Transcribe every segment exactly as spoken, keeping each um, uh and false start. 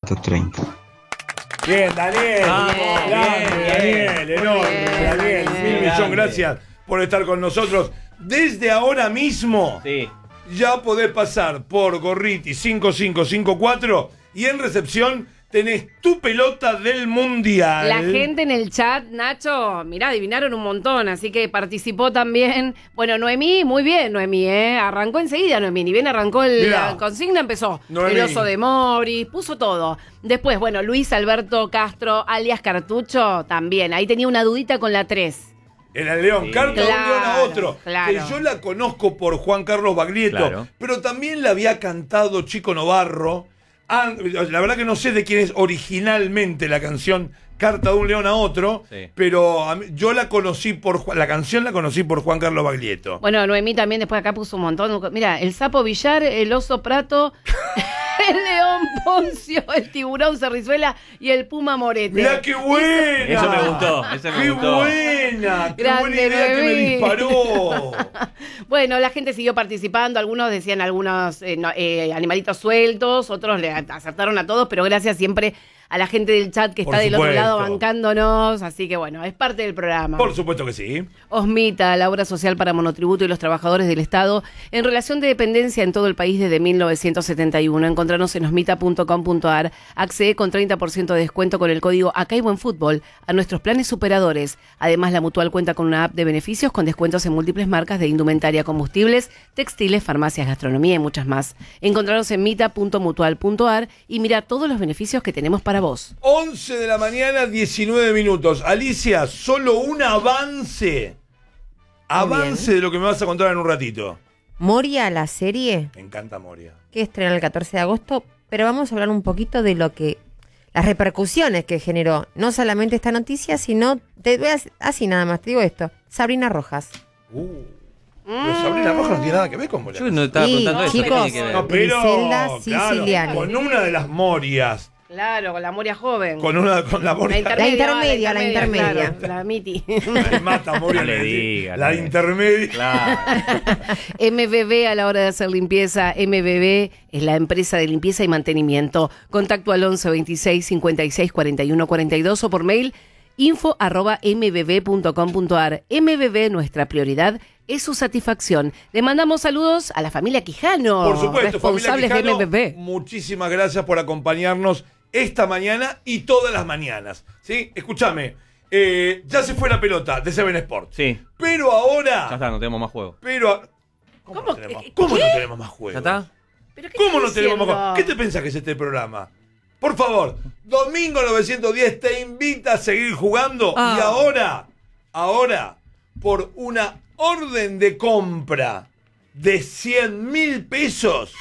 ciento treinta. Bien, Daniel. Vamos, Grande, bien, Daniel, bien. enorme, Bien, Daniel. bien. Mil millón Grande. gracias por estar con nosotros. Desde ahora mismo, Sí. ya podés pasar por Gorriti cinco cinco cinco cuatro y en recepción tenés tu pelota del Mundial. La gente en el chat, Nacho, mirá, adivinaron un montón, así que participó también. Bueno, Noemí, muy bien, Noemí, ¿eh? Arrancó enseguida, Noemí, ni bien arrancó el, Mirá. la consigna, empezó. Noemí. El oso de Mori, puso todo. Después, bueno, Luis Alberto Castro, alias Cartucho, también. Ahí tenía una dudita con la tres. Era el León, Sí. carta de un Claro, león a otro. claro. Que yo la conozco por Juan Carlos Baglietto, Claro. pero también la había cantado Chico Novarro. Ah, la verdad que no sé de quién es originalmente la canción Carta de un león a otro, Sí. pero a mí- yo la conocí por Ju- la canción la conocí por Juan Carlos Baglietto. Bueno, Noemí también después acá puso un montón. Mira, el sapo Villar, el oso Prato, el león Poncio, el tiburón Cerrizuela y el puma Morete. Mirá qué buena. Eso me gustó, eso me Qué gustó. buena, qué Grande, buena idea que me Noemí. disparó. Bueno, la gente siguió participando, algunos decían algunos eh, no, eh, animalitos sueltos, otros le acertaron a todos, pero gracias siempre a la gente del chat que Por está del otro supuesto. lado bancándonos, así que bueno, es parte del programa. Por supuesto que sí. Osmita, la obra social para monotributo y los trabajadores del Estado, en relación de dependencia en todo el país desde mil novecientos setenta y uno. Encontranos en osmita punto com punto ar. Accede con treinta por ciento de descuento con el código Acá hay buen fútbol a nuestros planes superadores. Además, la Mutual cuenta con una app de beneficios con descuentos en múltiples marcas de indumentaria, combustibles, textiles, farmacias, gastronomía y muchas más. Encontranos en mita punto mutual punto ar y mira todos los beneficios que tenemos para vos. once de la mañana, diecinueve minutos. Alicia, solo un avance. Avance de lo que me vas a contar en un ratito. Moria, la serie, Me encanta Moria. que estrena el catorce de agosto, pero vamos a hablar un poquito de lo que, las repercusiones que generó, no solamente esta noticia, sino, te voy a, así nada más, te digo esto, Sabrina Rojas. Uh. Pero Sabrina Rojas no tiene nada que ver con Moria. Yo no estaba Y, preguntando eso. ¿Qué chicos, tiene que ver? No, pero Griselda claro, Siciliani. con una de las Morias, Claro, con la Moria joven. con una con la La Moria. La intermedia, la intermedia. claro, la Miti. Ay, mata Moria, No le le diga, La no le- intermedia. Claro. M B B a la hora de hacer limpieza. M B B es la empresa de limpieza y mantenimiento. Contacto al once veintiséis cincuenta y seis cuarenta y uno cuarenta y dos o por mail info arroba mbb punto com punto ar. M B B, nuestra prioridad es su satisfacción. Le mandamos saludos a la familia Quijano, Por supuesto, responsables familia Quijano, de M B B. muchísimas gracias por acompañarnos esta mañana y todas las mañanas. ¿Sí? Escúchame, eh, ya se fue la pelota de Seven Sports. Sí, Pero ahora. ya está, no tenemos más juego. Pero. a- ¿Cómo, ¿Cómo? no, tenemos, ¿Qué? cómo no tenemos más ¿Ya juegos? está? ¿Pero qué ¿Cómo no estás tenemos más diciendo? juegos? ¿Qué te pensás que es este programa? Por favor, Domingo novecientos diez te invita a seguir jugando Ah. y ahora, ahora, por una orden de compra de cien mil pesos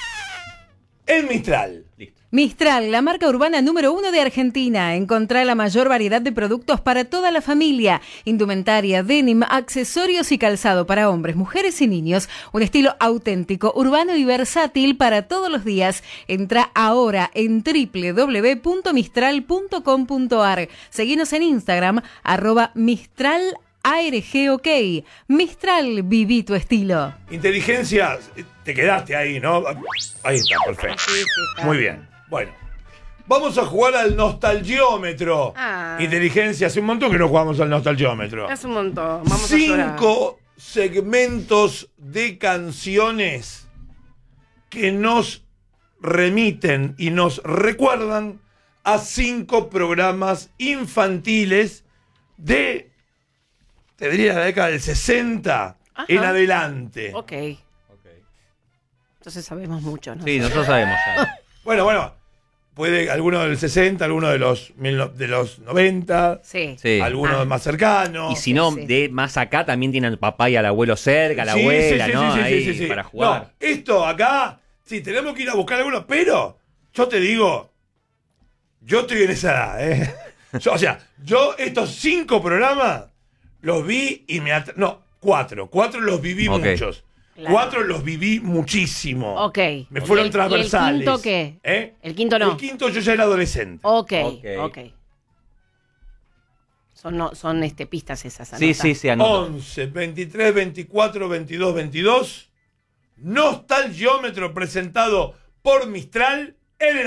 en Mistral. Listo. Mistral, la marca urbana número uno de Argentina. Encontrá la mayor variedad de productos para toda la familia. Indumentaria, denim, accesorios y calzado para hombres, mujeres y niños. Un estilo auténtico, urbano y versátil para todos los días. Entra ahora en doble u doble u doble u punto mistral punto com punto ar. Seguinos en Instagram, arroba Mistral A R G OK. Mistral, viví tu estilo. Inteligencia, te quedaste ahí, ¿no? Ahí está, perfecto. Sí, sí, está. Muy bien. Bueno, vamos a jugar al nostalgiómetro. Ah. Inteligencia, hace un montón que no jugamos al nostalgiómetro. Es un montón. Vamos a llorar. Cinco segmentos de canciones que nos remiten y nos recuerdan a cinco programas infantiles de, te diría, la década del sesenta Ajá. en adelante. Ok. Entonces sabemos mucho, ¿no? Sí, nosotros sabemos ya. Bueno, bueno, puede alguno del sesenta, alguno de los, mil no- de los noventa, Sí. Sí. alguno Ah. más cercano. Y si no, Sí, sí. de más acá también tienen al papá y al abuelo cerca, a la Sí, abuela, sí, sí, ¿no? sí, sí, Ahí, sí, sí. para jugar. No, esto acá, sí, tenemos que ir a buscar alguno, pero yo te digo, yo estoy en esa edad, ¿eh? Yo, o sea, yo estos cinco programas los vi y me... atra- No, cuatro. Cuatro los viví Ok. muchos. Claro. Cuatro los viví muchísimo. Ok. Me ¿Y fueron el- transversales. ¿Y el quinto qué? ¿Eh? El quinto no. El quinto yo ya era adolescente. Ok, Ok. ok. Son, no, son este, pistas esas. Sí, anota. sí, sí, anoto. once, veintitrés, veinticuatro, veintidós, veintidós. Nostalgiómetro presentado por Mistral en el